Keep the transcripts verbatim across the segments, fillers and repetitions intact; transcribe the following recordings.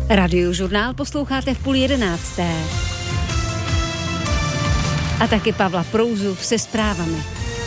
Radiožurnál posloucháte v půl jedenácté. A taky Pavla Prouzu se zprávami.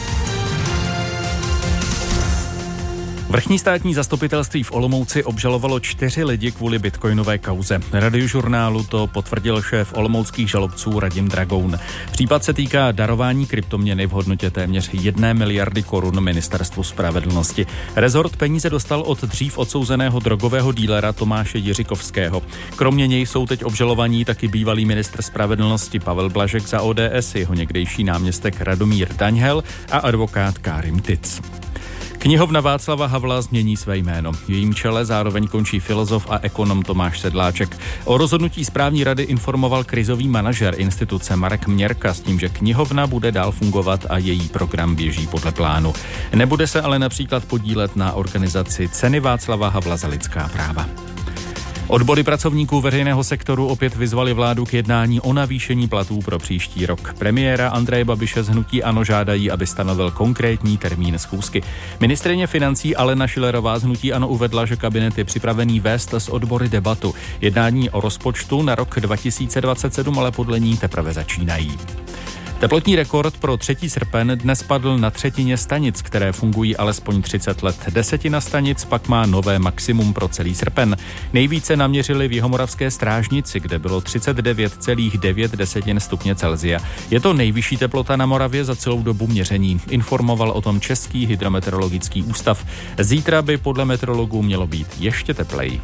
Vrchní státní zastupitelství v Olomouci obžalovalo čtyři lidi kvůli bitcoinové kauze. Radiožurnálu to potvrdil šéf olomouckých žalobců Radim Dragoun. Případ se týká darování kryptoměny v hodnotě téměř jedné miliardy korun Ministerstvu spravedlnosti. Rezort peníze dostal od dřív odsouzeného drogového dílera Tomáše Jiřikovského. Kromě něj jsou teď obžalovaní taky bývalý ministr spravedlnosti Pavel Blažek za O D S, jeho někdejší náměstek Radomír Daňhel a advokát Kárim Tic. Knihovna Václava Havla změní své jméno. V jejím čele zároveň končí filozof a ekonom Tomáš Sedláček. O rozhodnutí správní rady informoval krizový manažer instituce Marek Měrka s tím, že knihovna bude dál fungovat a její program běží podle plánu. Nebude se ale například podílet na organizaci Ceny Václava Havla za lidská práva. Odbory pracovníků veřejného sektoru opět vyzvali vládu k jednání o navýšení platů pro příští rok. Premiéra Andreje Babiše z hnutí ANO žádají, aby stanovil konkrétní termín schůzky. Ministryně financí Alena Schillerová z hnutí ANO uvedla, že kabinet je připravený vést s odbory debatu. Jednání o rozpočtu na rok dva tisíce dvacet sedm ale podle ní teprve začínají. Teplotní rekord pro třetí srpen dnes padl na třetině stanic, které fungují alespoň třicet let. Desetina stanic pak má nové maximum pro celý srpen. Nejvíce naměřili v jihomoravské Strážnici, kde bylo třicet devět celá devět stupně Celsia. Je to nejvyšší teplota na Moravě za celou dobu měření. Informoval o tom Český hydrometeorologický ústav. Zítra by podle meteorologů mělo být ještě tepleji.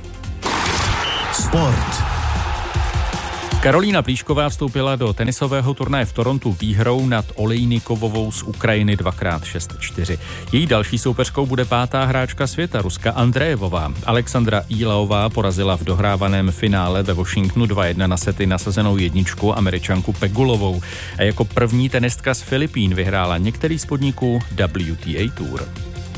Sport. Karolína Plíšková vstoupila do tenisového turnaje v Torontu výhrou nad Olejnikovovou z Ukrajiny dvakrát šest čtyři. Její další soupeřkou bude pátá hráčka světa, Ruska Andrejevová. Alexandra Ilaová porazila v dohrávaném finále ve Washingtonu dva jedna na sety nasazenou jedničku Američanku Pegulovou. A jako první tenistka z Filipín vyhrála některý z podniků W T A Tour.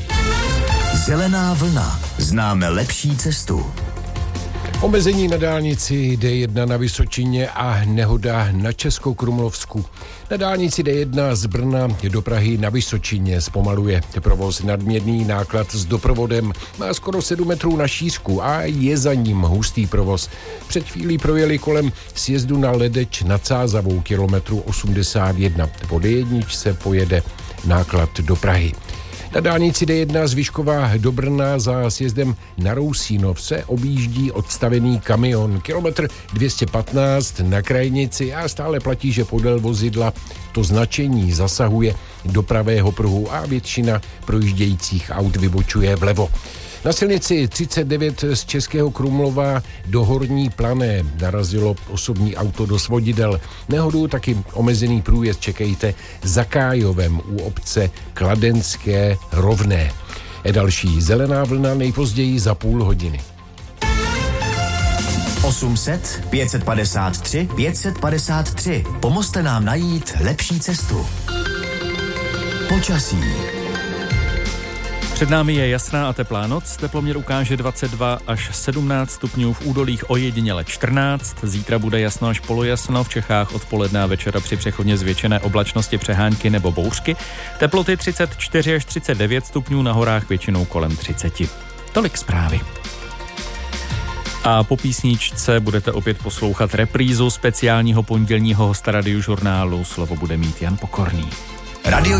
Zelená vlna. Známe lepší cestu. Omezení na dálnici D jedna na Vysočině a nehoda na Českokrumlovsku. Na dálnici D jedna z Brna do Prahy na Vysočině zpomaluje provoz. Nadměrný náklad s doprovodem má skoro sedm metrů na šířku a je za ním hustý provoz. Před chvílí projeli kolem sjezdu na Ledeč nad Sázavou kilometru osmdesát jedna. Po D jedna se pojede náklad do Prahy. Na dálnici D jedna z Vyškova do Brna za sjezdem na Rousínov se objíždí odstavený kamion. Kilometr dvě stě patnáct na krajnici a stále platí, že podél vozidla to značení zasahuje do pravého pruhu a většina projíždějících aut vybočuje vlevo. Na silnici třicet devět z Českého Krumlova do Horní Plané narazilo osobní auto do svodidel. Nehodu taky omezený průjezd čekejte za Kájovem u obce Kladenské Rovné. Je další zelená vlna nejpozději za půl hodiny. osm set, pět set padesát tři, pět set padesát tři. Pomozte nám najít lepší cestu. Počasí. Před námi je jasná a teplá noc, teploměr ukáže dvacet dva až sedmnáct stupňů, v údolích ojediněle čtrnáct, zítra bude jasno až polojasno, v Čechách odpoledne a večera při přechodně zvětšené oblačnosti přehánky nebo bouřky, teploty třicet čtyři až třicet devět stupňů, na horách většinou kolem třicet. Tolik zprávy. A po písničce budete opět poslouchat reprízu speciálního pondělního hosta Radiožurnálu, slovo bude mít Jan Pokorný. Radio